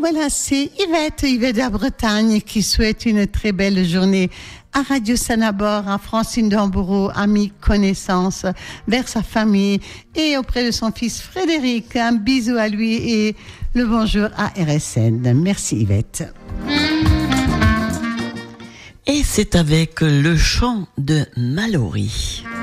voilà, c'est Yvette de la Bretagne qui souhaite une très belle journée à Radio Sanabor, à Francine Dambourou, amis, connaissances, vers sa famille et auprès de son fils Frédéric. Un bisou à lui et le bonjour à RSN. Merci Yvette. Et c'est avec le chant de Mallory.